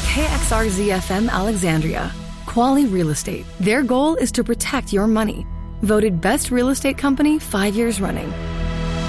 KXRZ-FM Alexandria. Quality Real Estate. Their goal is to protect your money. Voted Best Real Estate Company 5 years running.